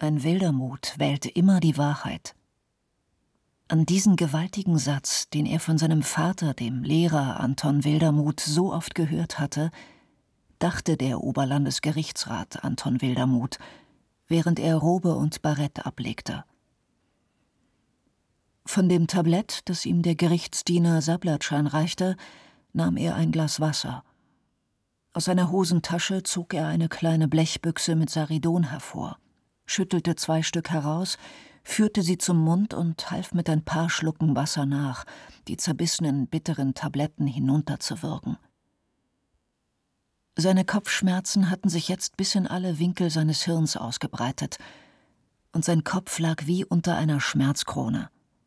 Ein Wildermuth wählte immer die Wahrheit. An diesen gewaltigen Satz, den er von seinem Vater, dem Lehrer Anton Wildermuth, so oft gehört hatte, dachte der Oberlandesgerichtsrat Anton Wildermuth, während er Robe und Barett ablegte. Von dem Tablett, das ihm der Gerichtsdiener Sablatschan reichte, nahm er ein Glas Wasser. Aus seiner Hosentasche zog er eine kleine Blechbüchse mit Saridon hervor, schüttelte 2 Stück heraus, führte sie zum Mund und half mit ein paar Schlucken Wasser nach, die zerbissenen, bitteren Tabletten hinunterzuwürgen. Seine Kopfschmerzen hatten sich jetzt bis in alle Winkel seines Hirns ausgebreitet, und sein Kopf lag wie unter einer Schmerzkrone.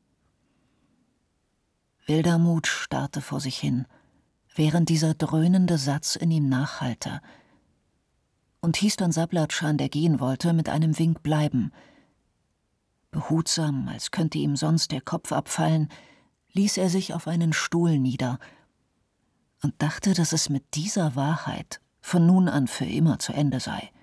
Wildermuth starrte vor sich hin, während dieser dröhnende Satz in ihm nachhallte, und hieß dann Sablatschan, der gehen wollte, mit einem Wink bleiben. Behutsam, als könnte ihm sonst der Kopf abfallen, ließ er sich auf einen Stuhl nieder und dachte, dass es mit dieser Wahrheit von nun an für immer zu Ende sei.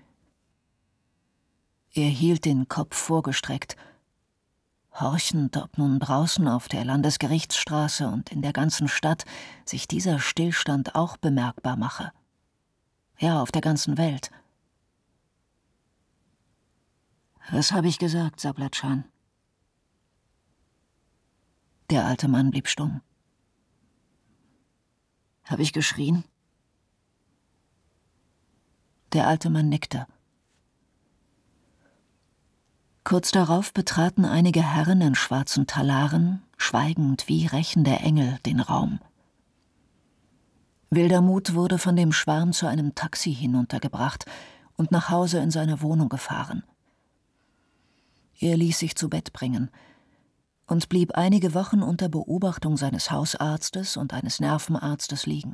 Er hielt den Kopf vorgestreckt, horchend, ob nun draußen auf der Landesgerichtsstraße und in der ganzen Stadt sich dieser Stillstand auch bemerkbar mache. Ja, auf der ganzen Welt. »Was habe ich gesagt, Sablatschan?« Der alte Mann blieb stumm. »Habe ich geschrien?« Der alte Mann nickte. Kurz darauf betraten einige Herren in schwarzen Talaren, schweigend wie rächende Engel, den Raum. Wildermuth wurde von dem Schwarm zu einem Taxi hinuntergebracht und nach Hause in seine Wohnung gefahren. Er ließ sich zu Bett bringen und blieb einige Wochen unter Beobachtung seines Hausarztes und eines Nervenarztes liegen.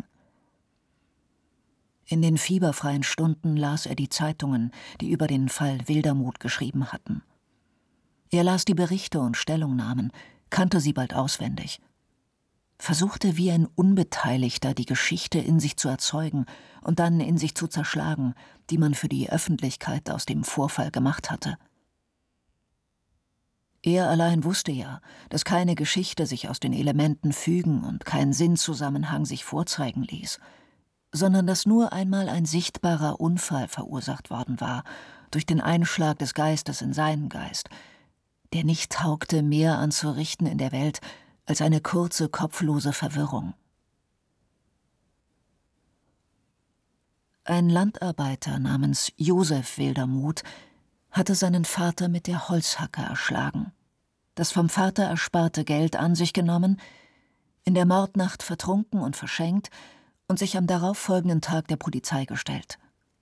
In den fieberfreien Stunden las er die Zeitungen, die über den Fall Wildermuth geschrieben hatten. Er las die Berichte und Stellungnahmen, kannte sie bald auswendig, versuchte wie ein Unbeteiligter die Geschichte in sich zu erzeugen und dann in sich zu zerschlagen, die man für die Öffentlichkeit aus dem Vorfall gemacht hatte. Er allein wusste ja, dass keine Geschichte sich aus den Elementen fügen und kein Sinnzusammenhang sich vorzeigen ließ, sondern dass nur einmal ein sichtbarer Unfall verursacht worden war durch den Einschlag des Geistes in seinen Geist, der nicht taugte, mehr anzurichten in der Welt als eine kurze, kopflose Verwirrung. Ein Landarbeiter namens Josef Wildermuth hatte seinen Vater mit der Holzhacke erschlagen, das vom Vater ersparte Geld an sich genommen, in der Mordnacht vertrunken und verschenkt und sich am darauffolgenden Tag der Polizei gestellt.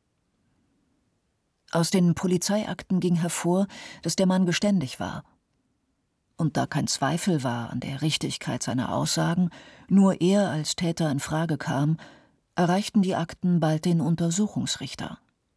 Aus den Polizeiakten ging hervor, dass der Mann geständig war. Und da kein Zweifel war an der Richtigkeit seiner Aussagen, nur er als Täter in Frage kam, erreichten die Akten bald den Untersuchungsrichter.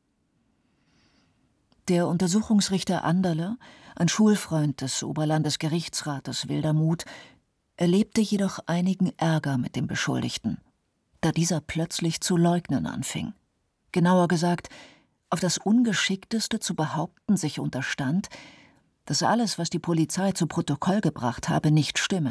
Der Untersuchungsrichter Anderle, ein Schulfreund des Oberlandesgerichtsrates Wildermuth, erlebte jedoch einigen Ärger mit dem Beschuldigten, da dieser plötzlich zu leugnen anfing. Genauer gesagt, auf das Ungeschickteste zu behaupten sich unterstand, dass alles, was die Polizei zu Protokoll gebracht habe, nicht stimme.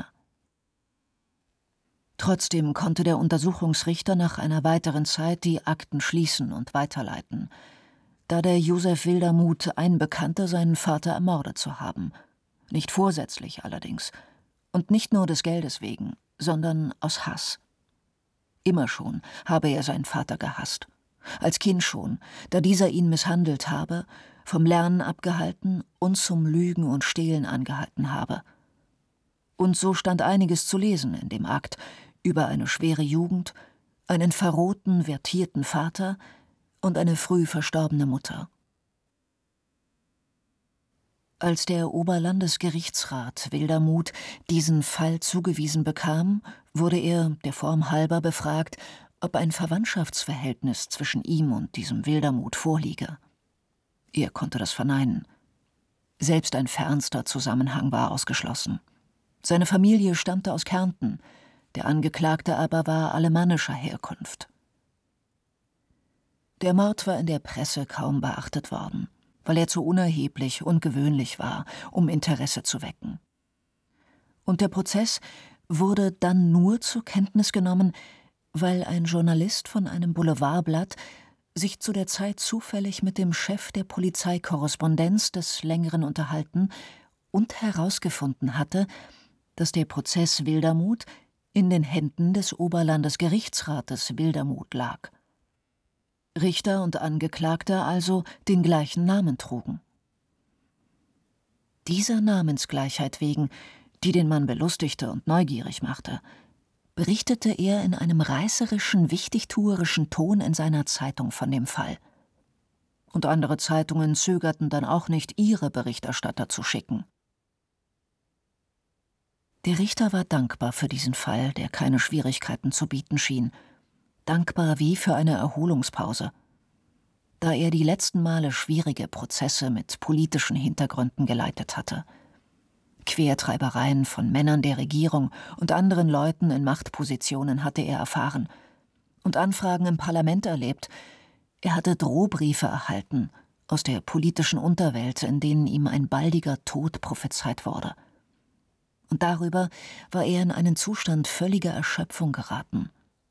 Trotzdem konnte der Untersuchungsrichter nach einer weiteren Zeit die Akten schließen und weiterleiten, da der Josef Wildermuth einbekannte, seinen Vater ermordet zu haben. Nicht vorsätzlich allerdings. Und nicht nur des Geldes wegen, sondern aus Hass. Immer schon habe er seinen Vater gehasst. Als Kind schon, da dieser ihn misshandelt habe, vom Lernen abgehalten und zum Lügen und Stehlen angehalten habe. Und so stand einiges zu lesen in dem Akt über eine schwere Jugend, einen verrohten, vertierten Vater und eine früh verstorbene Mutter. Als der Oberlandesgerichtsrat Wildermuth diesen Fall zugewiesen bekam, wurde er, der Form halber, befragt, ob ein Verwandtschaftsverhältnis zwischen ihm und diesem Wildermuth vorliege. Er konnte das verneinen. Selbst ein fernster Zusammenhang war ausgeschlossen. Seine Familie stammte aus Kärnten, der Angeklagte aber war alemannischer Herkunft. Der Mord war in der Presse kaum beachtet worden. weil er zu unerheblich, ungewöhnlich war, um Interesse zu wecken. Und der Prozess wurde dann nur zur Kenntnis genommen, weil ein Journalist von einem Boulevardblatt sich zu der Zeit zufällig mit dem Chef der Polizeikorrespondenz des Längeren unterhalten und herausgefunden hatte, dass der Prozess Wildermuth in den Händen des Oberlandesgerichtsrates Wildermuth lag. Richter und Angeklagter also den gleichen Namen trugen. Dieser Namensgleichheit wegen, die den Mann belustigte und neugierig machte, berichtete er in einem reißerischen, wichtigtuerischen Ton in seiner Zeitung von dem Fall. Und andere Zeitungen zögerten dann auch nicht, ihre Berichterstatter zu schicken. Der Richter war dankbar für diesen Fall, der keine Schwierigkeiten zu bieten schien. Dankbar wie für eine Erholungspause. Da er die letzten Male schwierige Prozesse mit politischen Hintergründen geleitet hatte. Quertreibereien von Männern der Regierung und anderen Leuten in Machtpositionen hatte er erfahren und Anfragen im Parlament erlebt. Er hatte Drohbriefe erhalten aus der politischen Unterwelt, in denen ihm ein baldiger Tod prophezeit wurde. Und darüber war er in einen Zustand völliger Erschöpfung geraten.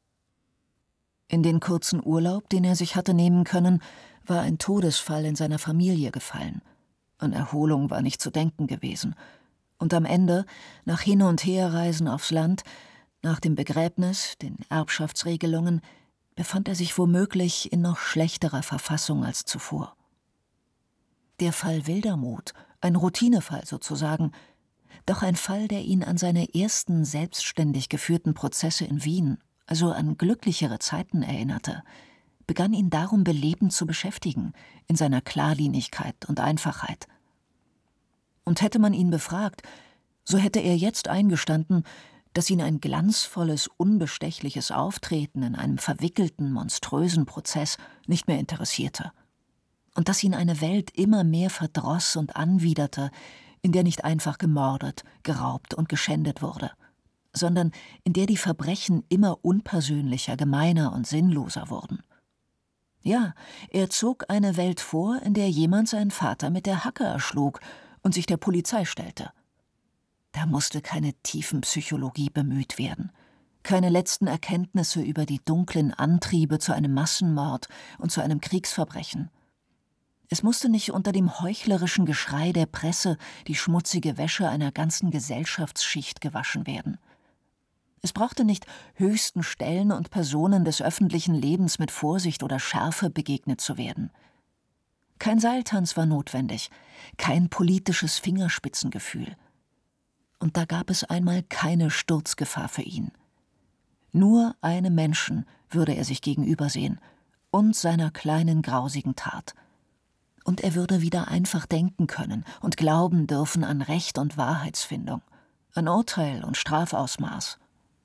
In den kurzen Urlaub, den er sich hatte nehmen können, war ein Todesfall in seiner Familie gefallen. An Erholung war nicht zu denken gewesen. Und am Ende, nach Hin- und Herreisen aufs Land, nach dem Begräbnis, den Erbschaftsregelungen, befand er sich womöglich in noch schlechterer Verfassung als zuvor. Der Fall Wildermuth, ein Routinefall sozusagen, doch ein Fall, der ihn an seine ersten selbstständig geführten Prozesse in Wien, also an glücklichere Zeiten erinnerte, begann ihn darum belebend zu beschäftigen, in seiner Klarlinigkeit und Einfachheit. Und hätte man ihn befragt, so hätte er jetzt eingestanden, dass ihn ein glanzvolles, unbestechliches Auftreten in einem verwickelten, monströsen Prozess nicht mehr interessierte. Und dass ihn eine Welt immer mehr verdross und anwiderte, in der nicht einfach gemordet, geraubt und geschändet wurde, sondern in der die Verbrechen immer unpersönlicher, gemeiner und sinnloser wurden. Ja, er zog eine Welt vor, in der jemand seinen Vater mit der Hacke erschlug und sich der Polizei stellte. Da musste keine Tiefenpsychologie bemüht werden, keine letzten Erkenntnisse über die dunklen Antriebe zu einem Massenmord und zu einem Kriegsverbrechen. Es musste nicht unter dem heuchlerischen Geschrei der Presse die schmutzige Wäsche einer ganzen Gesellschaftsschicht gewaschen werden. Es brauchte nicht höchsten Stellen und Personen des öffentlichen Lebens mit Vorsicht oder Schärfe begegnet zu werden. Kein Seiltanz war notwendig, kein politisches Fingerspitzengefühl. Und da gab es einmal keine Sturzgefahr für ihn. Nur einem Menschen würde er sich gegenübersehen und seiner kleinen grausigen Tat. Und er würde wieder einfach denken können und glauben dürfen an Recht und Wahrheitsfindung, an Urteil und Strafausmaß.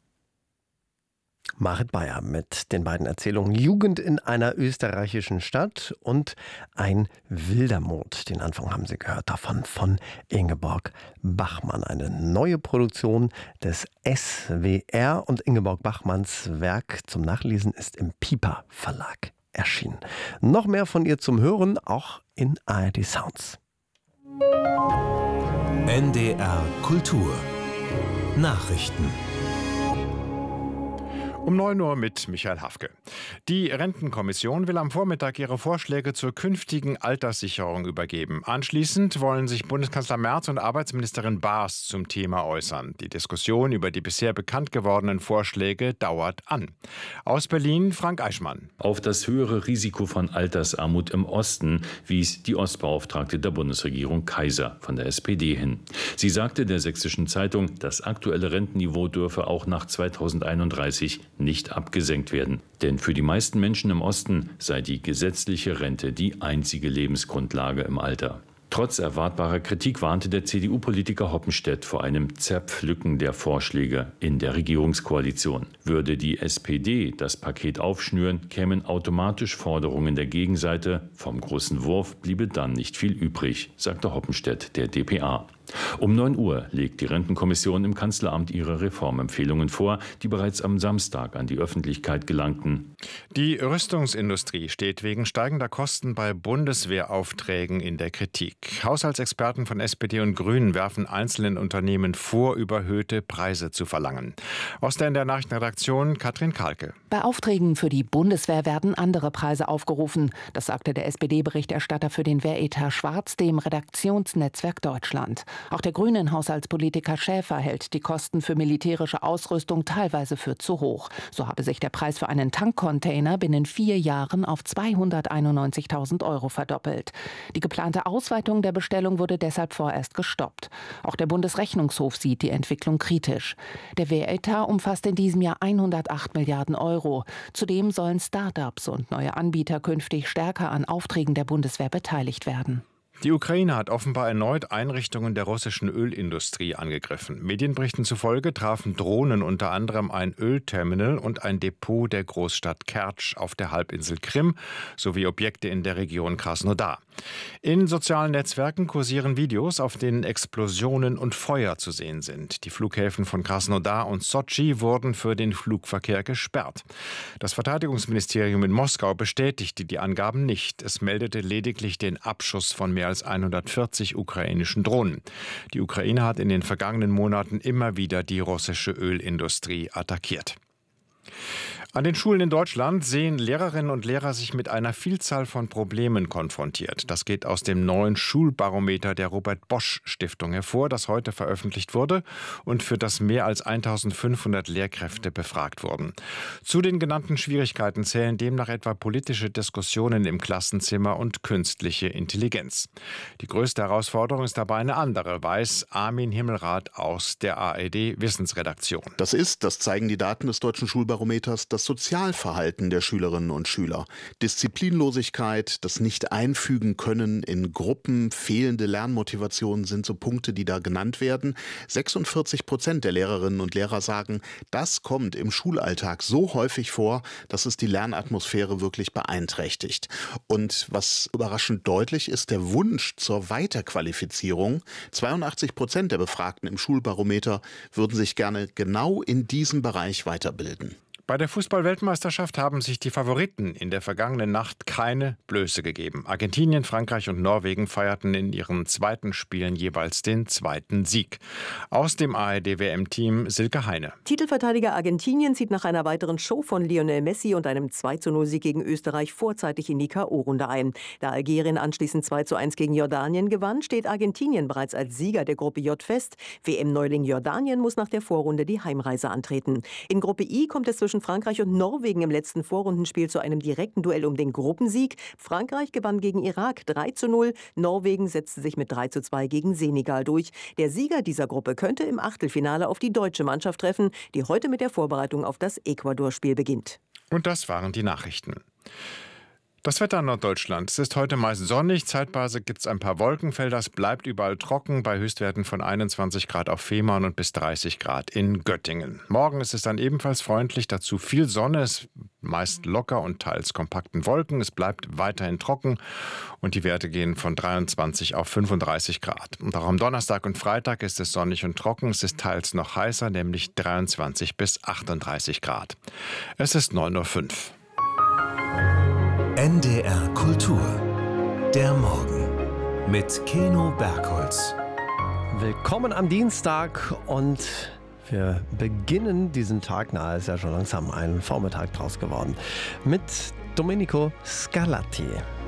Marit Beyer mit den beiden Erzählungen Jugend in einer österreichischen Stadt und ein Wildermuth. Den Anfang haben Sie gehört davon von Ingeborg Bachmann. Eine neue Produktion des SWR und Ingeborg Bachmanns Werk zum Nachlesen ist im Piper Verlag erschienen. Noch mehr von ihr zum Hören, auch in ARD Sounds. NDR Kultur Nachrichten Um 9 Uhr mit Michael Hafke. Die Rentenkommission will am Vormittag ihre Vorschläge zur künftigen Alterssicherung übergeben. Anschließend wollen sich Bundeskanzler Merz und Arbeitsministerin Baas zum Thema äußern. Die Diskussion über die bisher bekannt gewordenen Vorschläge dauert an. Aus Berlin Frank Eichmann. Auf das höhere Risiko von Altersarmut im Osten wies die Ostbeauftragte der Bundesregierung Kaiser von der SPD hin. Sie sagte der Sächsischen Zeitung, das aktuelle Rentenniveau dürfe auch nach 2031 nicht abgesenkt werden. Denn für die meisten Menschen im Osten sei die gesetzliche Rente die einzige Lebensgrundlage im Alter. Trotz erwartbarer Kritik warnte der CDU-Politiker Hoppenstedt vor einem Zerpflücken der Vorschläge in der Regierungskoalition. Würde die SPD das Paket aufschnüren, kämen automatisch Forderungen der Gegenseite. Vom großen Wurf bliebe dann nicht viel übrig, sagte Hoppenstedt der dpa. Um 9 Uhr legt die Rentenkommission im Kanzleramt ihre Reformempfehlungen vor, die bereits am Samstag an die Öffentlichkeit gelangten. Die Rüstungsindustrie steht wegen steigender Kosten bei Bundeswehraufträgen in der Kritik. Haushaltsexperten von SPD und Grünen werfen einzelnen Unternehmen vor, überhöhte Preise zu verlangen. Aus der Nachrichtenredaktion Katrin Kahlke. Bei Aufträgen für die Bundeswehr werden andere Preise aufgerufen. Das sagte der SPD-Berichterstatter für den Wehretat Schwarz dem Redaktionsnetzwerk Deutschland. Auch der grünen Haushaltspolitiker Schäfer hält die Kosten für militärische Ausrüstung teilweise für zu hoch. So habe sich der Preis für einen Tankcontainer binnen 4 Jahren auf 291.000 € verdoppelt. Die geplante Ausweitung der Bestellung wurde deshalb vorerst gestoppt. Auch der Bundesrechnungshof sieht die Entwicklung kritisch. Der Wehretat umfasst in diesem Jahr 108 Milliarden €. Zudem sollen Start-ups und neue Anbieter künftig stärker an Aufträgen der Bundeswehr beteiligt werden. Die Ukraine hat offenbar erneut Einrichtungen der russischen Ölindustrie angegriffen. Medienberichten zufolge trafen Drohnen unter anderem ein Ölterminal und ein Depot der Großstadt Kertsch auf der Halbinsel Krim sowie Objekte in der Region Krasnodar. In sozialen Netzwerken kursieren Videos, auf denen Explosionen und Feuer zu sehen sind. Die Flughäfen von Krasnodar und Sotschi wurden für den Flugverkehr gesperrt. Das Verteidigungsministerium in Moskau bestätigte die Angaben nicht. Es meldete lediglich den Abschuss von mehr als 140 ukrainischen Drohnen. Die Ukraine hat in den vergangenen Monaten immer wieder die russische Ölindustrie attackiert. An den Schulen in Deutschland sehen Lehrerinnen und Lehrer sich mit einer Vielzahl von Problemen konfrontiert. Das geht aus dem neuen Schulbarometer der Robert-Bosch-Stiftung hervor, das heute veröffentlicht wurde und für das mehr als 1500 Lehrkräfte befragt wurden. Zu den genannten Schwierigkeiten zählen demnach etwa politische Diskussionen im Klassenzimmer und künstliche Intelligenz. Die größte Herausforderung ist dabei eine andere, weiß Armin Himmelrath aus der ARD-Wissensredaktion. Das zeigen die Daten des deutschen Schulbarometers, das Sozialverhalten der Schülerinnen und Schüler. Disziplinlosigkeit, das Nicht-Einfügen-Können in Gruppen, fehlende Lernmotivation sind so Punkte, die da genannt werden. 46% der Lehrerinnen und Lehrer sagen, das kommt im Schulalltag so häufig vor, dass es die Lernatmosphäre wirklich beeinträchtigt. Und was überraschend deutlich ist, der Wunsch zur Weiterqualifizierung. 82% der Befragten im Schulbarometer würden sich gerne genau in diesem Bereich weiterbilden. Bei der Fußball-Weltmeisterschaft haben sich die Favoriten in der vergangenen Nacht keine Blöße gegeben. Argentinien, Frankreich und Norwegen feierten in ihren zweiten Spielen jeweils den zweiten Sieg. Aus dem ARD-WM-Team Silke Heine. Titelverteidiger Argentinien zieht nach einer weiteren Show von Lionel Messi und einem 2:0-Sieg gegen Österreich vorzeitig in die K.O.-Runde ein. Da Algerien anschließend 2:1 gegen Jordanien gewann, steht Argentinien bereits als Sieger der Gruppe J fest. WM-Neuling Jordanien muss nach der Vorrunde die Heimreise antreten. In Gruppe I kommt es zwischen Frankreich und Norwegen im letzten Vorrundenspiel zu einem direkten Duell um den Gruppensieg. Frankreich gewann gegen Irak 3:0. Norwegen setzte sich mit 3:2 gegen Senegal durch. Der Sieger dieser Gruppe könnte im Achtelfinale auf die deutsche Mannschaft treffen, die heute mit der Vorbereitung auf das Ecuador-Spiel beginnt. Und das waren die Nachrichten. Das Wetter in Norddeutschland. Es ist heute meist sonnig, zeitweise gibt es ein paar Wolkenfelder, es bleibt überall trocken bei Höchstwerten von 21 Grad auf Fehmarn und bis 30 Grad in Göttingen. Morgen ist es dann ebenfalls freundlich, dazu viel Sonne, es meist locker und teils kompakten Wolken, es bleibt weiterhin trocken und die Werte gehen von 23 auf 35 Grad. Und auch am Donnerstag und Freitag ist es sonnig und trocken, es ist teils noch heißer, nämlich 23 bis 38 Grad. Es ist 9:05 Uhr. NDR Kultur. Der Morgen. Mit Keno Bergholz. Willkommen am Dienstag und wir beginnen diesen Tag, es ist ja schon langsam ein Vormittag draus geworden, mit Domenico Scarlatti.